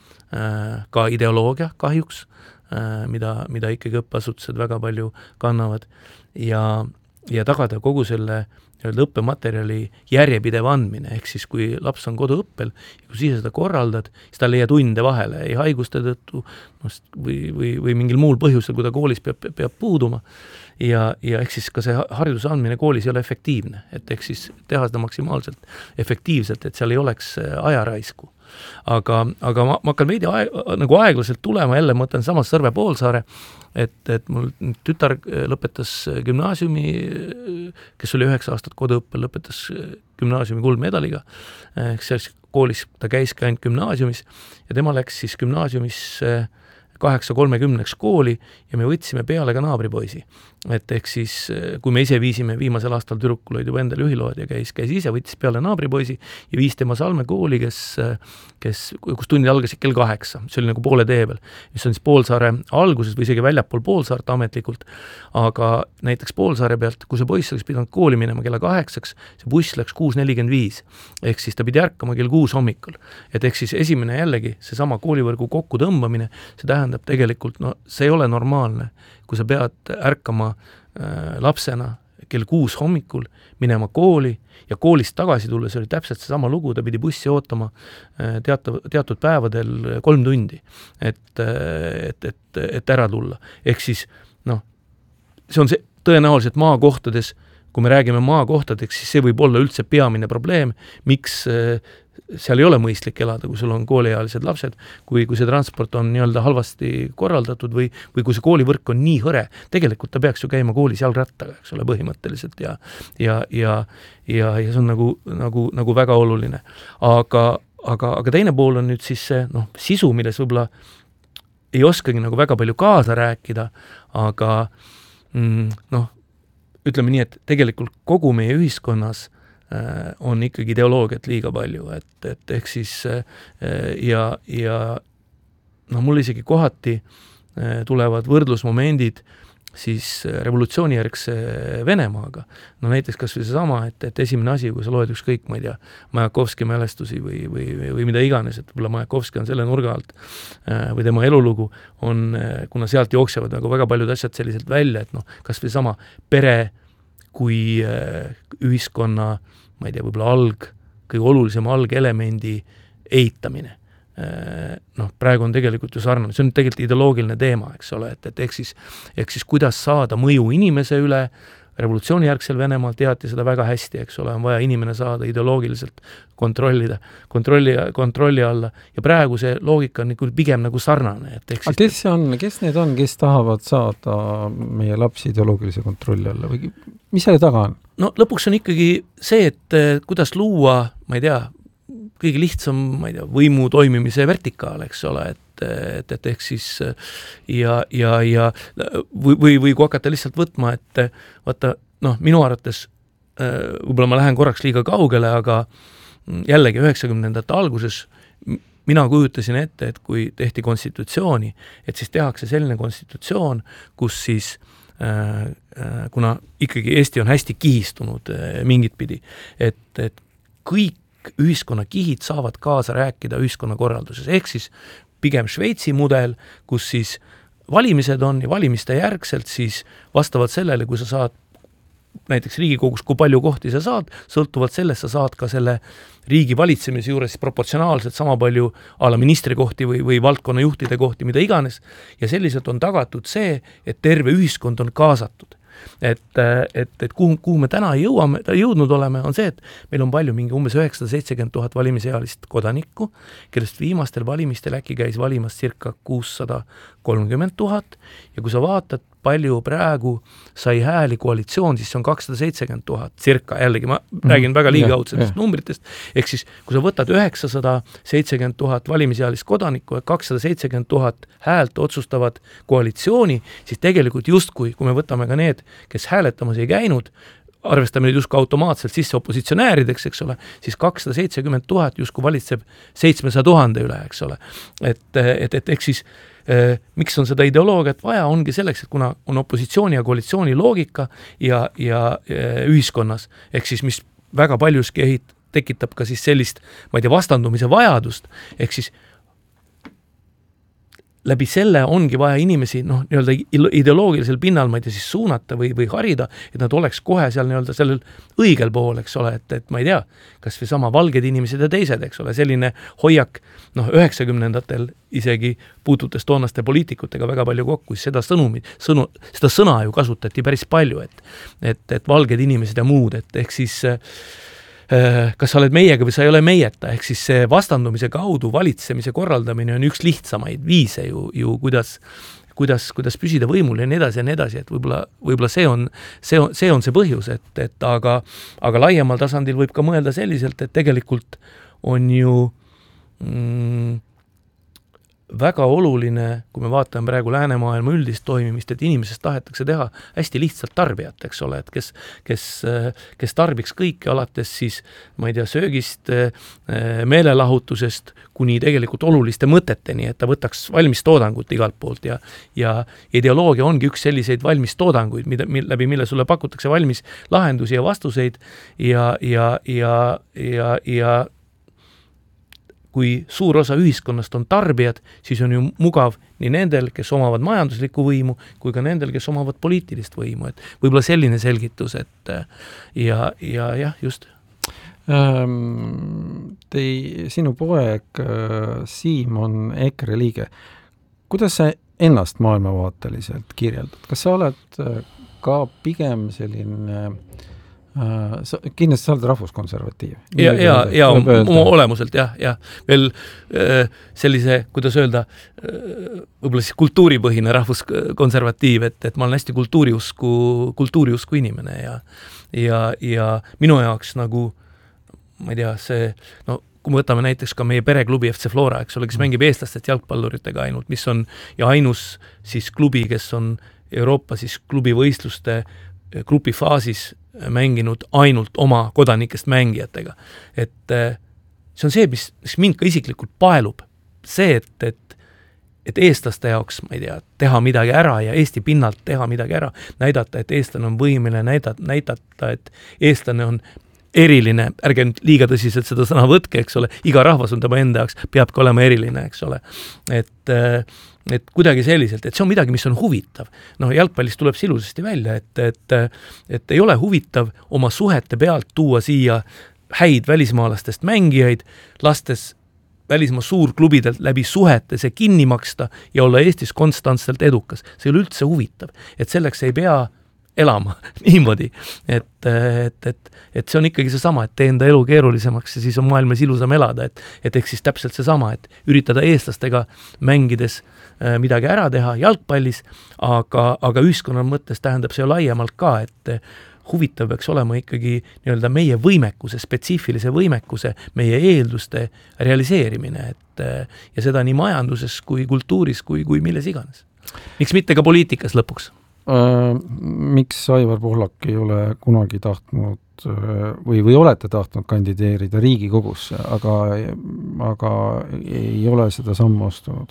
ka ideoloogia kahjuks, mida, mida ikkagi õppeasutused väga palju kannavad ja, ja tagada kogu selle õppematerjali järjepidev andmine, ehk siis kui laps on koduõppel ja kui siis seda korraldad, siis ta leia tunde vahele, ei haiguste tõttu või, või, või mingil muul põhjusel, kui ta koolis peab, peab puuduma ja, ja ehk siis ka see hariduse andmine koolis ei ole efektiivne, et ehk siis teha seda maksimaalselt efektiivselt, et seal ei oleks ajaraisku. Aga, aga ma, ma hakkan veidi aeg, nagu aeglaselt tulema, jälle mõtlen samas Sõrve Poolsaare, et, et mul tütar lõpetas gümnaasiumi, kes oli üheksa aastat koduõppel, lõpetas gümnaasiumi kuldmedaliga, ehk selles koolis ta käiski ainult gümnaasiumis ja tema läks siis gümnaasiumis kaheksa kolmekümneks kooli ja me võtsime peale ka naabripoisi. Et ehk siis, kui me ise viisime viimasel aastal tüdrukul olid juba endal juhilood ja käis, käis ise, võttis peale naabripoisi ja viis tema Salme kooli, kes, kes, kus tunnid algasid kell kaheksa. See oli nagu poole tee peal, mis on siis Poolsaare alguses või isegi väljapool Poolsaart ametlikult, aga näiteks Poolsaare pealt, kui see poiss oleks pidanud kooli minema kella kaheksaks, see buss läks kuus nelikümmend viis, ehk siis ta pidi ärkama kell kuus hommikul. Et ehk siis esimene jällegi, see sama koolivõrgu kokku tõmbamine, see tähendab tegelikult, no see ei ole normaalne, kui sa pead ärkama äh, lapsena kell kuus hommikul, minema kooli ja koolist tagasi tulla, see oli täpselt see sama lugu, ta pidi bussi ootama äh, teatud, teatud päevadel kolm tundi, et, et, et, et ära tulla. Ehk siis, noh, see on see tõenäoliselt maakohtades, kui me räägime maakohtadeks, siis see võib olla üldse peamine probleem, miks äh, seal ei ole mõistlik elada, kui sul on kooliealised lapsed, kui, kui see transport on nii-öelda halvasti korraldatud või, või kui see koolivõrk on nii hõre, tegelikult ta peaks ju käima koolis jalgrattaga, eks ole, põhimõtteliselt ja, ja, ja, ja, ja see on nagu, nagu, nagu väga oluline. Aga, aga, aga teine pool on nüüd siis see noh, sisu, milles võib-olla ei oskagi nagu väga palju kaasa rääkida, aga mm, noh, ütleme nii, et tegelikult kogu meie ühiskonnas on ikkagi ideoloogiat liiga palju, et, et ehk siis ja, ja noh, mul isegi kohati tulevad võrdlusmomendid siis revolutsioonijärgse Venemaaga. No näiteks kas või see sama, et, et esimene asi, kui sa loed ükskõik, ma ei tea, Majakovski mälestusi või, või, või mida iganes, et võib-olla Majakovski on selle nurga alt või tema elulugu on, kuna sealt jooksevad nagu väga paljud asjad selliselt välja, et noh, kas või sama pere kui ühiskonna, ma ei tea, võib-olla alg, kõige olulisem algelemendi eitamine. Noh, praegu on tegelikult ju sarnane, see on tegelikult ideoloogiline teema, eks ole, et, et ehk siis, ehk siis kuidas saada mõju inimese üle, revolutsioonijärgsel Venemaal teati seda väga hästi, eks ole, on vaja inimene saada ideoloogiliselt kontrollida, kontrolli, kontrolli alla ja praegu see loogika on nagu pigem nagu sarnane. Et ehk siis... kes, on, kes need on, kes tahavad saada meie lapsi ideoloogilise kontrolli alla või mis selle taga on? No lõpuks on ikkagi see, et kuidas luua, ma ei tea, kõige lihtsam, ma ei tea, võimu toimimise vertikaal, eks ole, et et, et ehk siis ja, ja, ja või, või, või kui hakata lihtsalt võtma, et vaata, noh, minu arvates võib-olla ma lähen korraks liiga kaugele, aga jällegi üheksakümnendate alguses mina kujutasin ette, et kui tehti konstitutsiooni, et siis tehakse selline konstitutsioon, kus siis kuna ikkagi Eesti on hästi kihistunud mingit pidi, et, et kõik ühiskonna kihid saavad kaasa rääkida ühiskonna korralduses, ehk siis pigem Šveitsi mudel, kus siis valimised on ja valimiste järgselt siis vastavalt sellele, kui sa saad näiteks Riigikogus, kui palju kohti sa saad, sõltuvalt sellest sa saad ka selle riigi valitsemise juures proportsionaalselt sama palju ala ministri kohti või, või valdkonna juhtide kohti, mida iganes, ja selliselt on tagatud see, et terve ühiskond on kaasatud. Et, et, et kuhu, kuhu me täna jõuame, jõudnud oleme, on see, et meil on palju mingi umbes üheksasada seitsekümmend tuhat valimisealist kodanikku, kellest viimastel valimistel äkki käis valimas circa kuussada kolmkümmend tuhat ja kui sa vaatad, palju praegu sai hääli koalitsioon, siis see on kakssada seitsekümmend tuhat, circa, jällegi ma mm-hmm. räägin väga liigaudsetest yeah, numbritest, ehk siis kui sa võtad üheksasada seitsekümmend tuhat valimisealist kodanikku ja kakssada seitsekümmend tuhat häält otsustavad koalitsiooni, siis tegelikult justkui, kui me võtame ka need, kes hääletamas ei käinud, arvestame neid justkui automaatselt sisse opositsionäärideks, eks ole, siis kakssada seitsekümmend tuhat justkui valitseb seitsmesaja tuhande üle, eks ole. Et, et, et eks siis eh, miks on seda ideoloogiat vaja, ongi selleks, et kuna on opositsiooni ja koalitsiooni loogika ja, ja eh, ühiskonnas, ehk siis mis väga paljuski ehit, tekitab ka siis sellist, ma ei tea, vastandumise vajadust, ehk siis läbi selle ongi vaja inimesi noh, nii-öelda ideoloogilisel pinnal, ma ei tea, siis suunata või, või harida, et nad oleks kohe seal nii-öelda sellel õigel pool, eks ole, et, et ma ei tea, kas või sama valged inimesed ja teised, eks ole, selline hoiak, noh, üheksakümnendatel isegi puutudes toonaste poliitikutega väga palju kokku, siis seda sõnumi, sõnu, seda sõna ju kasutati päris palju, et, et, et valged inimesed ja muud, et ehk siis kas sa oled meiega või sa ei ole meieta, ehk siis see vastandumise kaudu valitsemise korraldamine on üks lihtsamaid viise ju, ju kuidas, kuidas, kuidas püsida võimul ja nii edasi ja nii edasi, et võib-olla, võib-olla see on, see on, see on see põhjus, et, et aga, aga laiemal tasandil võib ka mõelda selliselt, et tegelikult on ju mm, väga oluline, kui me vaatame praegu läänemaailma üldist toimimist, et inimesest tahetakse teha hästi lihtsalt tarbijat, eks ole, et kes, kes, kes tarbiks kõike alates siis, ma ei tea, söögist, meelelahutusest kuni tegelikult oluliste mõteteni, et ta võtaks valmistoodangut igalt poolt ja, ja ideoloogia ongi üks selliseid valmistoodanguid, mida, läbi mille sulle pakutakse valmis lahendusi ja vastuseid ja, ja, ja, ja, ja kui suur osa ühiskonnast on tarbijad, siis on ju mugav nii nendel, kes omavad majanduslikku võimu, kui ka nendel, kes omavad poliitilist võimu. Et võib-olla selline selgitus, et ja, ja jah, just. Tei, sinu poeg Siim on EKRE liige. Kuidas sa ennast maailmavaateliselt kirjeldad? Kas sa oled ka pigem selline Sa, kindlasti sa oled rahvuskonservatiiv. Ja, ja, ja oma olemuselt, jah, jah. Veel sellise, kuidas öelda, võib-olla siis kultuuripõhine rahvuskonservatiiv, et, et ma olen hästi kultuuriusku, kultuuriusku inimene ja, ja, ja minu jaoks nagu, ma ei tea, see, no kui me võtame näiteks ka meie pereklubi F C Flora, eks ole, kes mängib eestlastest jalgpalluritega ainult, mis on ja ainus siis klubi, kes on Euroopa siis klubivõistluste grupi faasis mänginud ainult oma kodanikest mängijatega. Et see on see, mis, mis mind ka isiklikult paelub. See, et, et, et eestlaste jaoks, ma ei tea, teha midagi ära ja Eesti pinnalt teha midagi ära, näidata, et eestlane on võimeline, näidata, näidata, et eestlane on eriline, ärge nüüd liiga tõsiselt seda sõna võtke, eks ole, iga rahvas on tema enda jaoks, peabki olema eriline, eks ole. Et et kuidagi selliselt, et see on midagi, mis on huvitav. No jalgpallist tuleb see ilusasti välja, et, et, et ei ole huvitav oma suhete pealt tuua siia häid välismaalastest mängijaid, lastes välismaa suurklubidelt läbi suhete see kinni maksta ja olla Eestis konstantselt edukas. See ei ole üldse huvitav, et selleks ei pea elama niimoodi, et, et, et, et see on ikkagi see sama, et tee enda elu keerulisemaks ja siis on maailmas ilusam elada, et, et eks siis täpselt see sama, et üritada eestlastega mängides midagi ära teha jalgpallis, aga, aga ühiskonna mõttes tähendab see laiemalt ka, et huvitav peaks olema ikkagi nii-öelda meie võimekuse, spetsiifilise võimekuse, meie eelduste realiseerimine, et ja seda nii majanduses kui kultuuris kui, kui milles iganes. Miks mitte ka poliitikas lõpuks? Miks Aivar Pohlak ei ole kunagi tahtnud või, või olete tahtnud kandideerida Riigikogusse, aga, aga ei ole seda sammu astunud?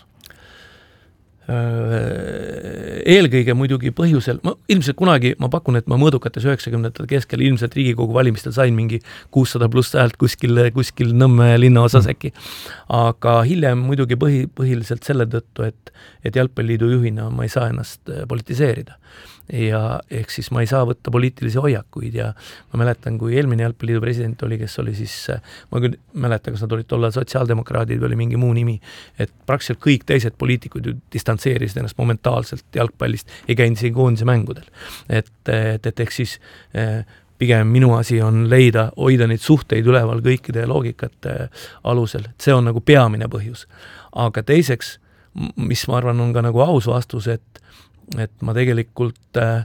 Eelkõige muidugi põhjusel, ma ilmselt kunagi, ma pakun, et ma mõõdukates üheksakümnendate keskel ilmselt Riigikogu valimistel sain mingi kuussada pluss häält kuskil, kuskil Nõmme linnaosas äkki. Aga hiljem muidugi põhi, põhiliselt selle tõttu, et, et jalgpalliliidu juhina ma ei saa ennast politiseerida. Ja ehk siis ma ei saa võtta poliitilisi hoiakuid ja ma mäletan, kui eelmine jalgpalliliidu president oli, kes oli siis, ma küll mäletan, kas nad olid tollal sotsiaaldemokraadid või oli mingi muu nimi, et praktiliselt kõik teised poliitikud ju distantseerisid ennast momentaalselt jalgpallist, ei käinud siin koondise mängudel. Et, et, et ehk siis pigem minu asi on leida, hoida neid suhteid üleval kõikide loogikate alusel, et see on nagu peamine põhjus. Aga teiseks, mis ma arvan on ka nagu aus vastus, et et ma tegelikult äh,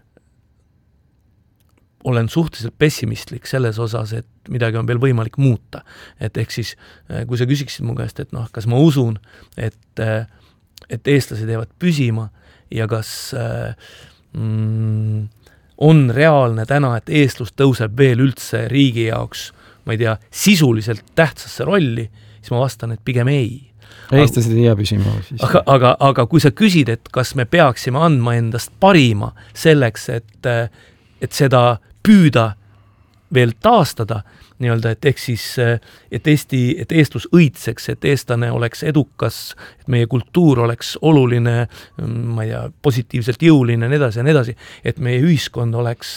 olen suhteliselt pessimistlik selles osas, et midagi on veel võimalik muuta. Et ehk siis, äh, kui sa küsiksid mu käest, et noh, kas ma usun, et, äh, et eestlased jäävad püsima ja kas äh, mm, on reaalne täna, et eestlus tõuseb veel üldse riigi jaoks, ma ei tea, sisuliselt tähtsasse rolli, siis ma vastan, et pigem ei. Eestlased ei jää püsima. Aga, aga, aga kui sa küsid, et kas me peaksime andma endast parima selleks, et, et seda püüda veel taastada, nii-öelda, et ehk siis, et Eesti, et eestlus õitseks, et eestlane oleks edukas, et meie kultuur oleks oluline, ma ei tea, positiivselt jõuline, nii edasi ja nii edasi, et meie ühiskond oleks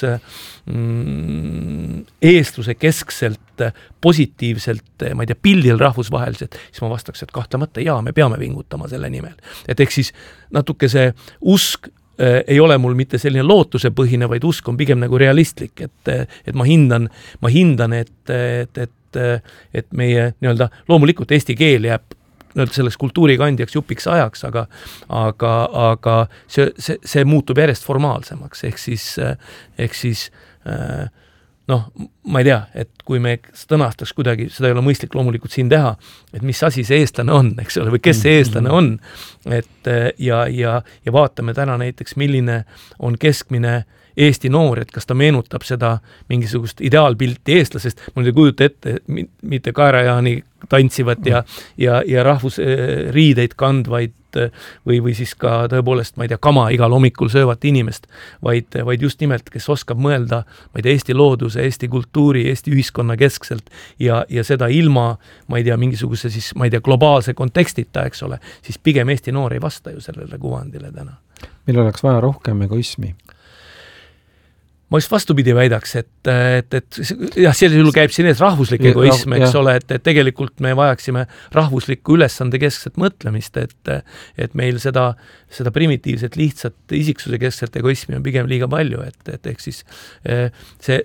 mm, eestluse keskselt positiivselt, ma ei tea, pildil rahvusvaheliselt, siis ma vastaks, et kahtlemata jaa, me peame vingutama selle nimel. Et ehk siis natuke see usk ei ole mul mitte selline lootuse põhine, vaid usk on pigem nagu realistlik, et, et ma hindan, ma hindan, et, et, et, et meie nii-öelda loomulikult eesti keel jääb selles kultuurikandjaks jupiks ajaks, aga, aga, aga see, see, see muutub järjest formaalsemaks, ehk siis, ehk siis noh, ma ei tea, et kui me tõnastaks kuidagi, seda ei ole mõistlik loomulikult siin teha, et mis asi see eestlane on, eks ole, või kes see eestlane on, et ja, ja, ja vaatame täna näiteks, milline on keskmine Eesti noor, et kas ta meenutab seda mingisugust ideaalpilti eestlasest, ma nüüd ei kujuta ette, mitte kaerajaani tantsivat ja, ja, ja rahvusriideid kandvaid või, või siis ka tõepoolest, ma ei tea, kama igal hommikul söövat inimest, vaid, vaid just nimelt, kes oskab mõelda, ma ei tea, Eesti looduse, Eesti kultuuri, Eesti ühiskonna keskselt ja, ja seda ilma, ma ei tea, mingisuguse siis, ma ei tea, globaalse kontekstita, eks ole, siis pigem Eesti noor ei vasta ju sellele kuvandile täna. Meil oleks vaja rohkem egoismi. ma just vastupidi väidaks, et, et, et jah, sellisel juhul käib siin ees rahvuslik egoism, eks ja. ole, et, et tegelikult me vajaksime rahvuslikku ülesande keskset mõtlemist, et, et meil seda, seda primitiivset, lihtsat isiksuse keskset egoismi on pigem liiga palju, et, et ehk siis see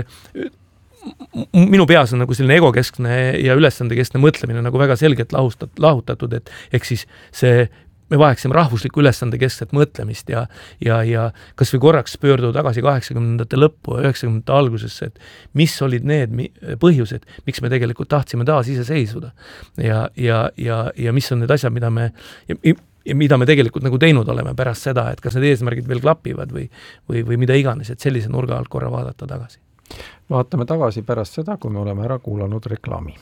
minu peas on nagu selline egokeskne ja ülesandekeskne mõtlemine nagu väga selgelt lahustat, lahutatud, et ehk siis see me vajaksime rahvuslikku ülesande keskset mõtlemist ja, ja, ja kas või korraks pöörduda tagasi kaheksakümnendate lõppu ja üheksakümnendate algusesse, et mis olid need põhjused, miks me tegelikult tahtsime taas ise seisuda ja, ja, ja, ja mis on need asjad, mida me ja, ja mida me tegelikult nagu teinud oleme pärast seda, et kas need eesmärgid veel klapivad või, või, või mida iganes, et sellise nurga alt korra vaadata tagasi. Vaatame tagasi pärast seda, kui me oleme ära kuulanud reklaami.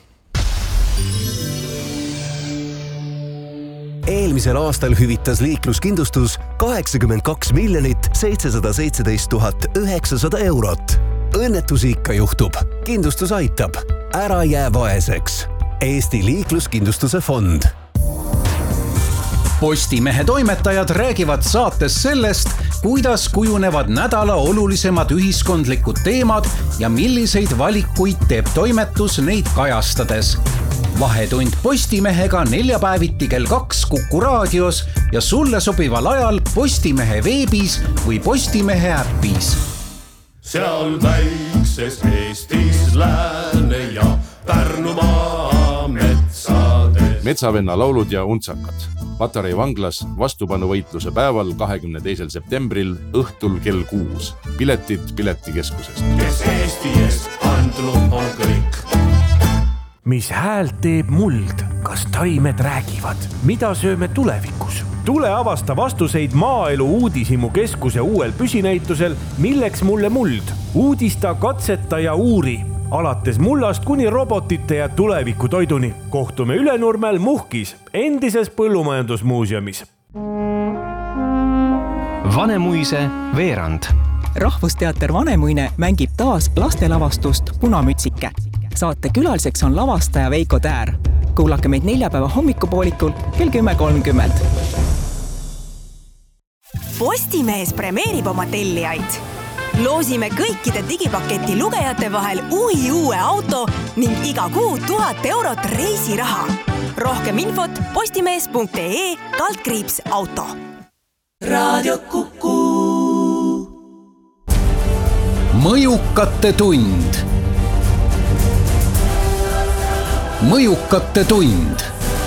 Eelmisel aastal hüvitas liikluskindlustus kaheksakümmend kaks miljonit seitsesada seitseteist tuhat üheksasada eurot. Õnnetusi ikka juhtub. Kindlustus aitab. Ära jää vaeseks. Eesti liikluskindlustuse fond. Postimehe toimetajad räägivad saates sellest, kuidas kujunevad nädala olulisemad ühiskondlikud teemad ja milliseid valikuid teeb toimetus neid kajastades. Vahetund Postimehega neljapäeviti kell kaks Kuku raadios ja sulle sobival ajal Postimehe veebis või Postimehe äppis. Seal väikses Eestis Lääne ja Pärnumaa metsades. Metsavenna laulud ja untsakad. Patarei vanglas vastupanuvõitluse päeval kahekümne teisel septembril õhtul kell kuus. Piletid Piletikeskusest. Kes Eesti eest andnud on kõik. Mis häält teeb muld? Kas taimed räägivad? Mida sööme tulevikus? Tule avasta vastuseid Maaelu Uudishimu keskuse uuel püsinäitusel Milleks mulle muld? Uudista, katseta ja uuri. Alates mullast kuni robotite ja tulevikutoiduni. Kohtume Ülenurmel Muhkis, endises põllumajandusmuuseumis. Vanemuise veerand. Rahvusteater Vanemuine mängib taas lastelavastust Punamütsike. Saate külaliseks on lavastaja Veiko Täär. Kuulake meid neljapäeva hommikupoolikul kell kümme kolmkümmend. Postimees premeerib oma tellijaid. Loosime kõikide digipaketi lugejate vahel uhi uue auto ning iga kuu tuhat eurot reisiraha. Rohkem infot postimees punkt ee kaldkriips auto. Raadio Kuku. Mõjukate tund. Mõjukate tund.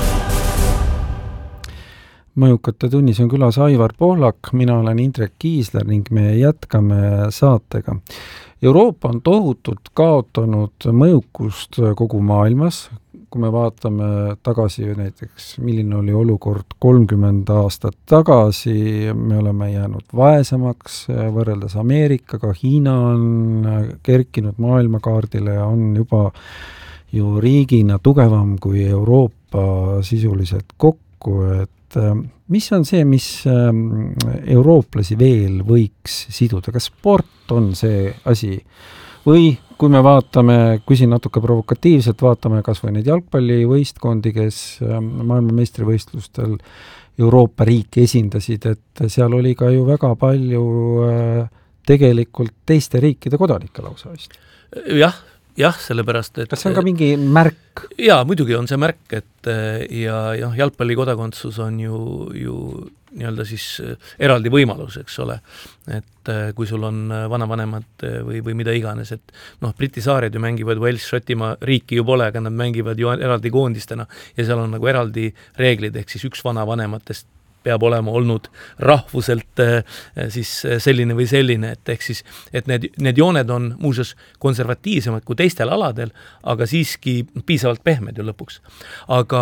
Mõjukate tunnis on külas Aivar Pohlak, mina olen Indrek Kiisler ning me jätkame saatega. Euroopa on tohutult kaotanud mõjukust kogu maailmas. Kui me vaatame tagasi näiteks, milline oli olukord kolmkümmend aastat tagasi, me oleme jäänud vaesemaks võrreldes Ameerikaga, Hiina on kerkinud maailmakaardile ja on juba ju riigina tugevam kui Euroopa sisuliselt kokku, et mis on see, mis eurooplasi veel võiks siduda? Kas sport on see asi? Või kui me vaatame, küsin natuke provokatiivselt, vaatame kas või neid jalgpallivõistkondi, kes maailmameistrivõistlustel Euroopa riiki esindasid, et seal oli ka ju väga palju tegelikult teiste riikide kodanikke lausa vist. Jah, jah, sellepärast, et... Kas see on ka mingi märk? Jaa, muidugi on see märk, et ja, ja jalgpalli kodakondsus on ju, ju nii-öelda siis eraldi võimalus, eks ole. Et kui sul on vanavanemad või, või mida iganes, et noh, Briti saared ju mängivad Wales, Šotimaa riiki ju pole, aga nad mängivad ju eraldi koondistena ja seal on nagu eraldi reeglid, ehk siis üks vanavanematest peab olema olnud rahvuselt siis selline või selline, et ehk siis, et need, need jooned on muuseas konservatiivsemad kui teistel aladel, aga siiski piisavalt pehmed ju lõpuks. Aga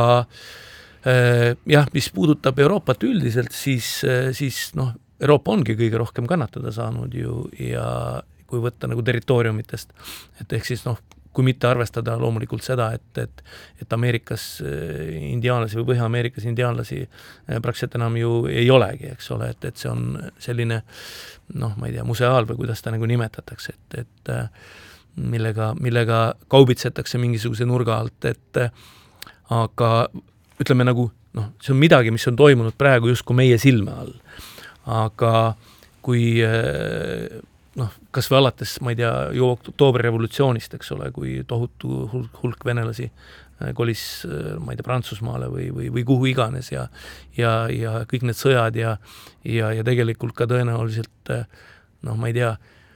jah, mis puudutab Euroopat üldiselt, siis, siis noh, Euroopa ongi kõige rohkem kannatada saanud ju ja kui võtta nagu territooriumitest, et ehk siis noh, kui mitte arvestada loomulikult seda, et, et, et Ameerikas indiaanlasi või Põhja-Ameerikas indiaanlasi praktiliselt enam ju ei olegi, eks ole, et, et see on selline, noh, ma ei tea, museaal või kuidas ta nagu nimetatakse, et, et millega, millega kaubitsetakse mingisuguse nurga alt, et aga ütleme nagu, noh, see on midagi, mis on toimunud praegu justkui meie silme all. Aga kui noh, kas või alates, ma ei tea, ju oktoobri revolutsioonist, eks ole, kui tohutu hulk, hulk venelasi kolis, ma ei tea, Prantsusmaale või, või, või kuhu iganes ja, ja, ja kõik need sõjad ja, ja, ja tegelikult ka tõenäoliselt, noh, ma ei tea,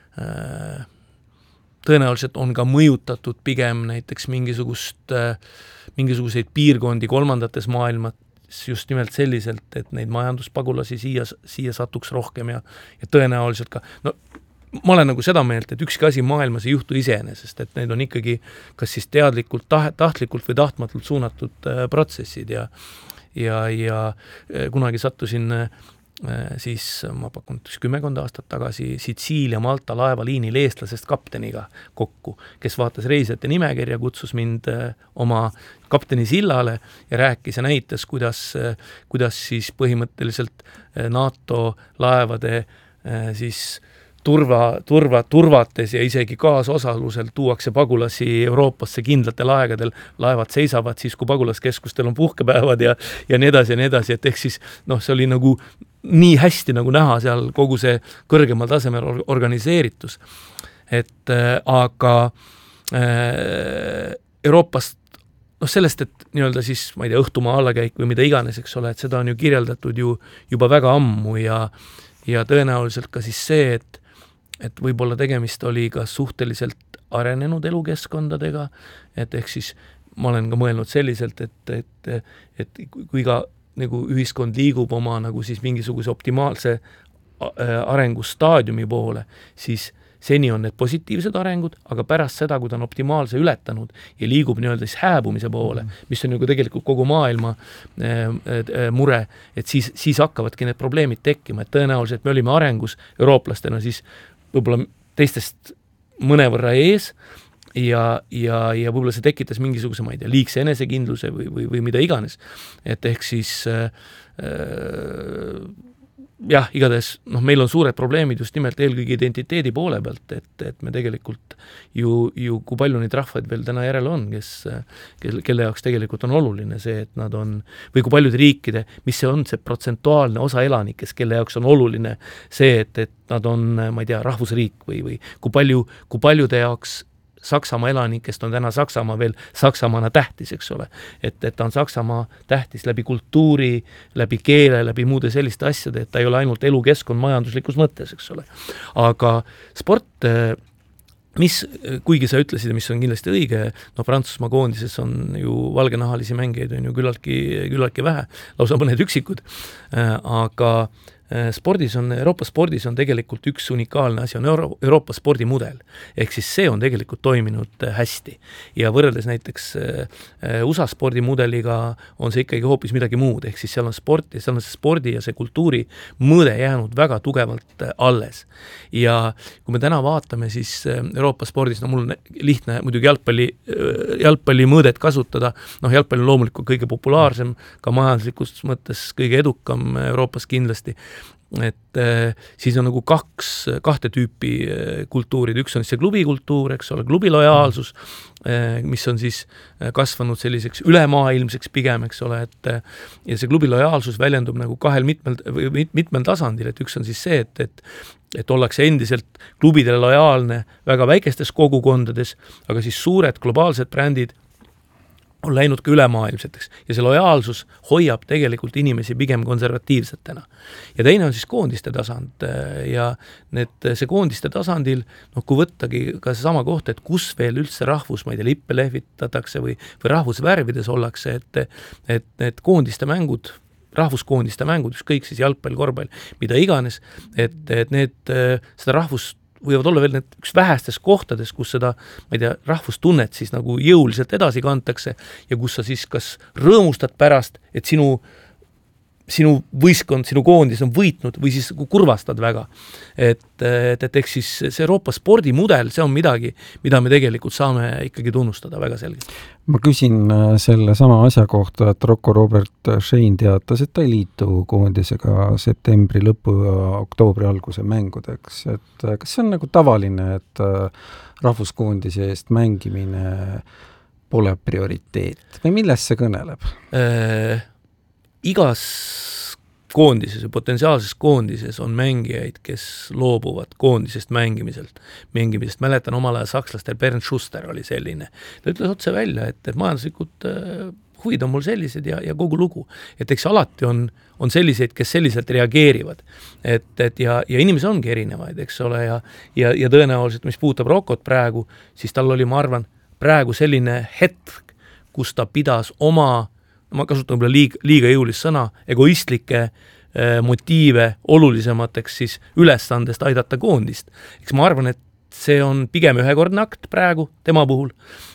tõenäoliselt on ka mõjutatud pigem näiteks mingisugust, mingisuguseid piirkondi kolmandates maailmas just nimelt selliselt, et neid majanduspagulasi siia, siia satuks rohkem ja, ja tõenäoliselt ka, no ma olen nagu seda meelt, et ükski asi maailmas ei juhtu iseenesest, et need on ikkagi kas siis teadlikult, tahtlikult või tahtmatult suunatud äh, protsessid ja, ja, ja äh, kunagi sattusin äh, siis, ma pakun kümmekond aastat tagasi Sitsiilia Malta laevaliinil eestlasest kapteniga kokku, kes vaatas reisijate nimekirja, kutsus mind äh, oma kapteni sillale ja rääkis ja näitas, kuidas, äh, kuidas siis põhimõtteliselt äh, NATO laevade äh, siis turva, turva, turvates ja isegi kaasosalusel tuuakse pagulasi Euroopasse kindlatel aegadel, laevad seisavad siis, kui pagulaskeskustel on puhkepäevad ja, ja nii edasi ja nii edasi, et ehk siis noh, see oli nagu nii hästi nagu näha seal kogu see kõrgemal tasemel organiseeritus. Et äh, aga äh, Euroopast, noh sellest, et nii-öelda siis, ma ei tea, õhtumaa allakäik või mida iganes, eks ole, et seda on ju kirjeldatud ju juba väga ammu ja, ja tõenäoliselt ka siis see, et et võib-olla tegemist oli ka suhteliselt arenenud elukeskkondadega, et ehk siis ma olen ka mõelnud selliselt, et, et, et kui ka nagu ühiskond liigub oma nagu siis mingisuguse optimaalse arengustaadiumi poole, siis seni on need positiivsed arengud, aga pärast seda, kui ta on optimaalse ületanud ja liigub nii-öelda siis hääbumise poole, mis on ju ka tegelikult kogu maailma äh, mure, et siis, siis hakkavadki need probleemid tekkima, et tõenäoliselt me olime arengus eurooplastena siis võib-olla teistest mõnevõrra ees ja, ja, ja võib-olla see tekitas mingisuguse, ma ei tea, liigse enesekindluse või, või, või mida iganes. Et ehk siis äh, jah, igatahes, noh, meil on suured probleemid just nimelt eelkõige identiteedi poole pealt, et, et me tegelikult ju, ju kui palju neid rahvaid veel täna järele on, kes, kelle, kelle jaoks tegelikult on oluline see, et nad on, või kui paljude riikide, mis see on see protsentuaalne osa elanikes, kelle jaoks on oluline see, et, et nad on, ma ei tea, rahvusriik või, või kui palju, kui paljude jaoks Saksamaa elanikest on täna Saksamaa veel Saksamaana tähtis, eks ole. Et, et ta on Saksamaa tähtis läbi kultuuri, läbi keele, läbi muude selliste asjade, et ta ei ole ainult elukeskkond majanduslikus mõttes, eks ole. Aga sport, mis, kuigi sa ütlesid, mis on kindlasti õige, no Prantsusmaa koondises on ju valgenahalisi mängijaid on ju küllaltki, küllaltki vähe, lausa mõned üksikud, aga spordis on, Euroopa spordis on tegelikult üks unikaalne asi, on Euro, Euroopa spordimudel. Ehk siis see on tegelikult toiminud hästi. Ja võrreldes näiteks U S A spordimudeliga on see ikkagi hoopis midagi muud. Ehk siis seal on sport ja seal on see spordi ja see kultuuri mõõde jäänud väga tugevalt alles. Ja kui me täna vaatame, siis Euroopa spordis, no mul on lihtne muidugi jalgpalli, jalgpalli mõõdet kasutada, noh jalgpalli on loomulikult kõige populaarsem, ka majanduslikus mõttes kõige edukam Euroopas kindlasti, et äh, siis on nagu kaks, kahte tüüpi äh, kultuurid, üks on see klubikultuur, eks ole, klubilojaalsus, äh, mis on siis äh, kasvanud selliseks ülemaailmseks pigem, eks ole, et äh, ja see klubilojaalsus väljendub nagu kahel mitmel, mit, mitmel tasandil, et üks on siis see, et, et et ollakse endiselt klubidele lojaalne väga väikestes kogukondades, aga siis suured globaalsed brändid on läinud ka ülemaailmseteks ja see lojaalsus hoiab tegelikult inimesi pigem konservatiivsetena. Ja teine on siis koondiste tasand ja need, see koondiste tasandil, noh kui võttagi ka see sama koht, et kus veel üldse rahvus, ma ei tea, lippe lehvitatakse või, või rahvusvärvides ollakse, et, et need koondiste mängud, rahvuskoondiste mängud, ükskõik siis jalgpall, korvpall, mida iganes, et, et need, seda rahvust võivad olla veel need üks vähestes kohtades, kus seda, ma ei tea, rahvustunnet siis nagu jõuliselt edasi kantakse ja kus sa siis kas rõõmustad pärast, et sinu, sinu võistkond, sinu koondis on võitnud või siis kurvastad väga. Et, et, et eks siis see Euroopa spordimudel, see on midagi, mida me tegelikult saame ikkagi tunnustada väga selgelt. Ma küsin selle sama asja kohta, et Rocco Robert Schein teatas, et ta ei liitu koondisega septembri lõpu ja oktoobri alguse mängudeks. Et kas see on nagu tavaline, et rahvuskoondise eest mängimine pole prioriteet või millest see kõneleb? Äh, igas koondises ja potentsiaalses koondises on mängijaid, kes loobuvad koondisest mängimiselt, mängimisest. Mäletan omal ajal sakslastel, Bernd Schuster oli selline. Ta ütles otse välja, et, et majanduslikud äh, huvid on mul sellised ja, ja kogu lugu. Et eks alati on, on selliseid, kes selliselt reageerivad. Et, et ja, ja inimesi ongi erinevaid, eks ole, ja, ja, ja tõenäoliselt, mis puutab Rokot praegu, siis tal oli, ma arvan, praegu selline hetk, kus ta pidas oma, ma kasutan liiga, liiga jõulist sõna, egoistlikke eh, motiive olulisemateks siis ülesandest aidata koondist. Eks ma arvan, et see on pigem ühekordne akt praegu tema puhul,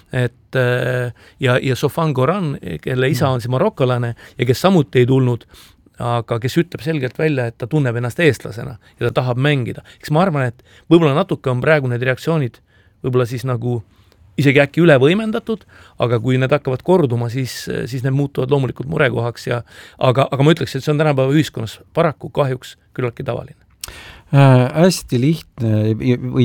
et eh, ja, ja Sofan Goran, kelle isa on see marokolane ja kes samuti ei tulnud, aga kes ütleb selgelt välja, et ta tunneb ennast eestlasena ja ta tahab mängida. Eks ma arvan, et võib-olla natuke on praegu need reaktsioonid võib-olla siis nagu isegi äkki üle võimendatud, aga kui need hakkavad korduma, siis, siis need muutuvad loomulikult murekohaks ja aga, aga ma ütleks, et see on tänapäeva ühiskonnas paraku kahjuks küllaltki tavaline. Äh, hästi lihtne või,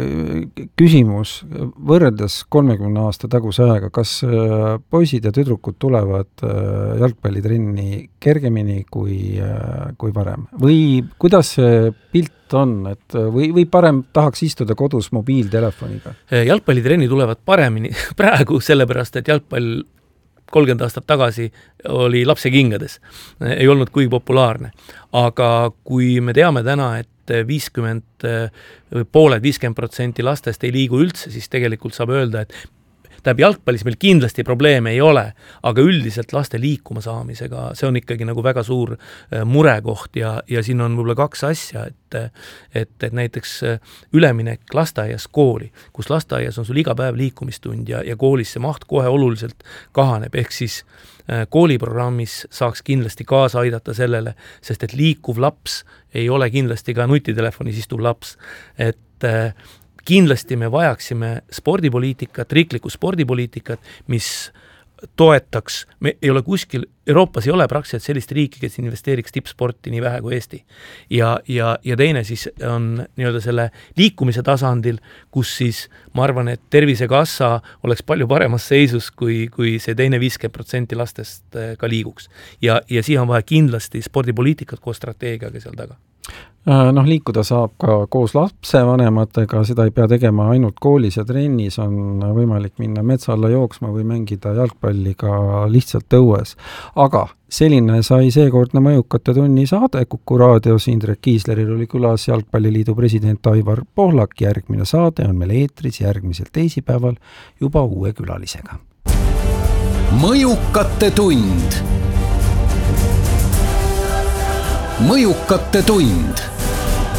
või küsimus võrreldes kolmekümne aasta taguse ajaga, kas äh, poisid ja tüdrukud tulevad äh, jalgpallitrenni kergemini kui, äh, kui varem? Või kuidas see pilt on, et või, või parem tahaks istuda kodus mobiiltelefoniga? Jalgpallitrenni tulevad paremini praegu, sellepärast, et jalgpall kolmkümmend aastat tagasi oli lapse kingades, ei olnud kuigi populaarne. Aga kui me teame täna, et viiskümmend, pooled viiskümmend protsenti lastest ei liigu üldse, siis tegelikult saab öelda, et tähendab, jalgpallis meil kindlasti probleeme ei ole, aga üldiselt laste liikuma saamisega, see on ikkagi nagu väga suur murekoht ja, ja siin on võib-olla kaks asja, et, et, et näiteks üleminek lasteaias kooli, kus lasteaias on sul iga päev liikumistund ja, ja koolis see maht kohe oluliselt kahaneb, ehk siis kooliprogrammis saaks kindlasti kaasa aidata sellele, sest et liikuv laps ei ole kindlasti ka nutitelefonis istuv laps, et kindlasti me vajaksime spordipoliitikat, riiklikku spordipoliitikat, mis toetaks, me ei ole kuskil, Euroopas ei ole praktiliselt sellist riiki, kes investeeriks tippsporti nii vähe kui Eesti. Ja, ja, ja teine siis on nii-öelda selle liikumise tasandil, kus siis ma arvan, et Tervisekassa oleks palju paremas seisus, kui, kui see teine viiskümmend protsenti lastest ka liiguks. Ja, ja siia on vaja kindlasti spordipoliitikat koos strateegiaga seal taga. Noh, liikuda saab ka koos lapsevanematega, seda ei pea tegema ainult koolis ja trennis, on võimalik minna metsa alla jooksma või mängida jalgpalli ka lihtsalt õues. Aga selline sai seekordne Mõjukate tunni saade Kuku raadios. Indrek Kiisleril oli külas Jalgpalliliidu president Aivar Pohlak. Järgmine saade on meil eetris järgmisel teisipäeval juba uue külalisega. Mõjukate tund. Mõjukate tund